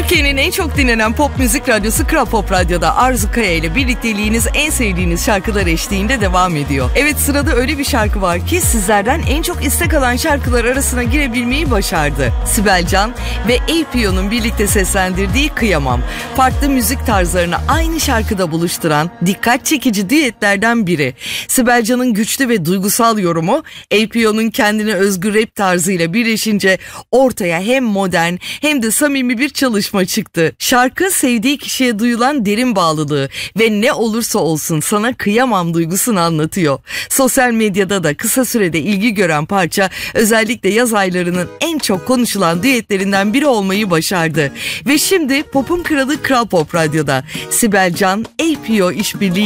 Türkiye'nin en çok dinlenen pop müzik radyosu Kral Pop Radyo'da Arzu Kaya ile birlikteliğiniz en sevdiğiniz şarkılar eşliğinde devam ediyor. Evet, sırada öyle bir şarkı var ki sizlerden en çok istek alan şarkılar arasına girebilmeyi başardı. Sibel Can ve APO'nun birlikte seslendirdiği Kıyamam. Farklı müzik tarzlarını aynı şarkıda buluşturan dikkat çekici düetlerden biri. Sibel Can'ın güçlü ve duygusal yorumu APO'nun kendine özgü rap tarzıyla birleşince ortaya hem modern hem de samimi bir çalışma çıktı. Şarkı sevdiği kişiye duyulan derin bağlılığı ve ne olursa olsun sana kıyamam duygusunu anlatıyor. Sosyal medyada da kısa sürede ilgi gören parça özellikle yaz aylarının en çok konuşulan düetlerinden biri olmayı başardı. Ve şimdi pop'un kralı Kral Pop Radyo'da Sibel Can, APO işbirliği